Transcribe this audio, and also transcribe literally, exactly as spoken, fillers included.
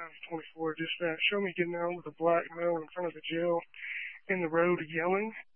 five twenty-four dispatch. Show me getting out with a black male in front of the jail in the road yelling.